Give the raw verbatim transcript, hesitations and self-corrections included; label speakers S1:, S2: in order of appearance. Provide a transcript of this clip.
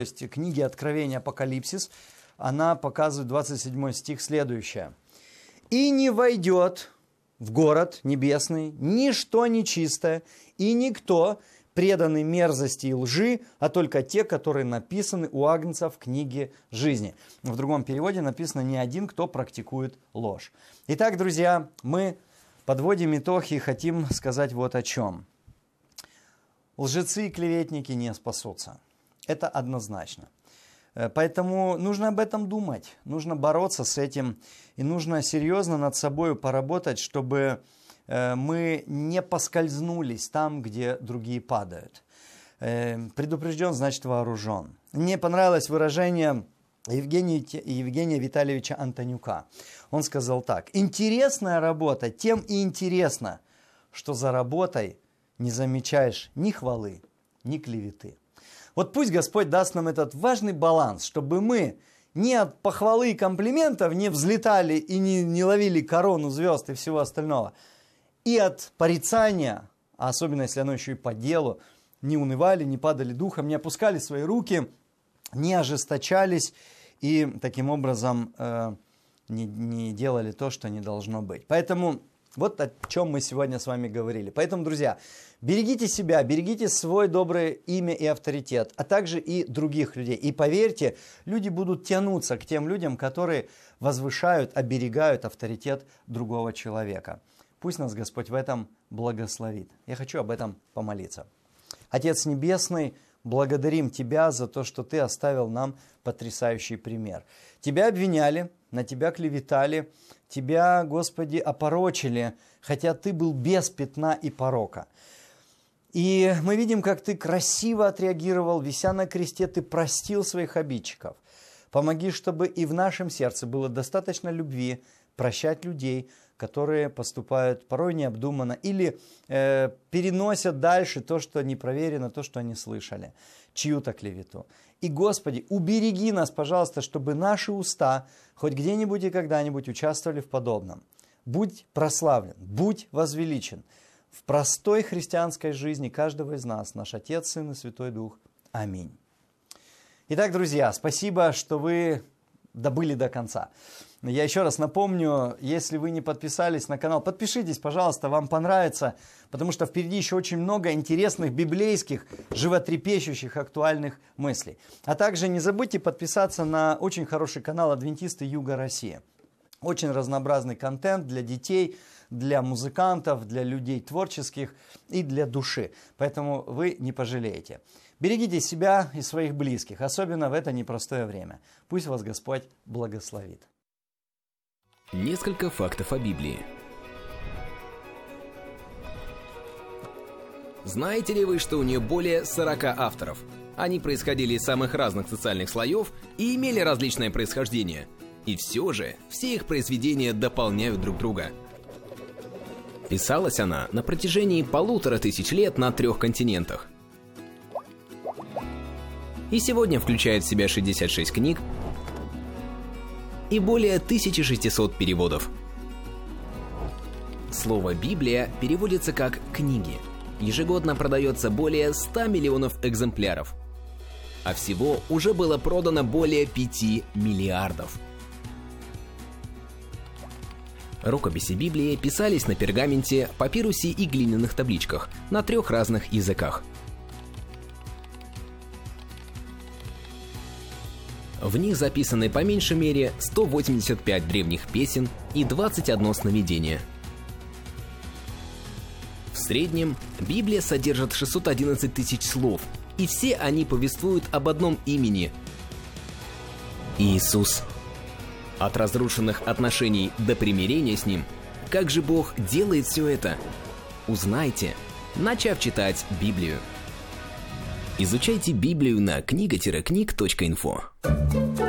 S1: То есть книги Откровения, Апокалипсис, она показывает двадцать седьмой стих следующее. «И не войдет в город небесный ничто нечистое, и никто, преданный мерзости и лжи, а только те, которые написаны у Агнца в книге жизни». В другом переводе написано «не один, кто практикует ложь». Итак, друзья, мы подводим итог и хотим сказать вот о чем. Лжецы и клеветники не спасутся. Это однозначно. Поэтому нужно об этом думать, нужно бороться с этим, и нужно серьезно над собой поработать, чтобы мы не поскользнулись там, где другие падают. Предупрежден, значит вооружен. Мне понравилось выражение Евгения, Евгения Витальевича Антонюка. Он сказал так: «Интересная работа тем и интересна, что за работой не замечаешь ни хвалы, ни клеветы». Вот пусть Господь даст нам этот важный баланс, чтобы мы не от похвалы и комплиментов не взлетали и не, не ловили корону звезд и всего остального, и от порицания, а особенно если оно еще и по делу, не унывали, не падали духом, не опускали свои руки, не ожесточались и таким образом э, не, не делали то, что не должно быть. Поэтому вот о чем мы сегодня с вами говорили. Поэтому, друзья, берегите себя, берегите свое доброе имя и авторитет, а также и других людей. И поверьте, люди будут тянуться к тем людям, которые возвышают, оберегают авторитет другого человека. Пусть нас Господь в этом благословит. Я хочу об этом помолиться. Отец Небесный, благодарим Тебя за то, что Ты оставил нам потрясающий пример. Тебя обвиняли, на Тебя клеветали, Тебя, Господи, опорочили, хотя Ты был без пятна и порока. И мы видим, как Ты красиво отреагировал, вися на кресте, Ты простил своих обидчиков. Помоги, чтобы и в нашем сердце было достаточно любви прощать людей, которые поступают порой необдуманно или э, переносят дальше то, что не проверено, то, что они слышали, чью-то клевету. И, Господи, убереги нас, пожалуйста, чтобы наши уста хоть где-нибудь и когда-нибудь участвовали в подобном. Будь прославлен, будь возвеличен в простой христианской жизни каждого из нас, наш Отец, Сын и Святой Дух. Аминь. Итак, друзья, спасибо, что вы добыли до конца. Я еще раз напомню, если вы не подписались на канал, подпишитесь, пожалуйста, вам понравится, потому что впереди еще очень много интересных, библейских, животрепещущих, актуальных мыслей. А также не забудьте подписаться на очень хороший канал «Адвентисты Юга России». Очень разнообразный контент для детей, для музыкантов, для людей творческих и для души. Поэтому вы не пожалеете. Берегите себя и своих близких, особенно в это непростое время. Пусть вас Господь благословит.
S2: Несколько фактов о Библии. Знаете ли вы, что у нее более сорока авторов? Они происходили из самых разных социальных слоев и имели различное происхождение. И все же, все их произведения дополняют друг друга. Писалась она на протяжении полутора тысяч лет на трех континентах. И сегодня включает в себя шестьдесят шесть книг и более тысячи шестисот переводов. Слово «Библия» переводится как «книги». Ежегодно продается более ста миллионов экземпляров. А всего уже было продано более пяти миллиардов. Рукописи Библии писались на пергаменте, папирусе и глиняных табличках на трех разных языках. В них записаны по меньшей мере сто восемьдесят пять древних песен и двадцать одно сновидение. В среднем Библия содержит шестьсот одиннадцать тысяч слов, и все они повествуют об одном имени – Иисус. От разрушенных отношений до примирения с Ним, как же Бог делает все это? Узнайте, начав читать Библию. Изучайте Библию на книга книг точка инфо.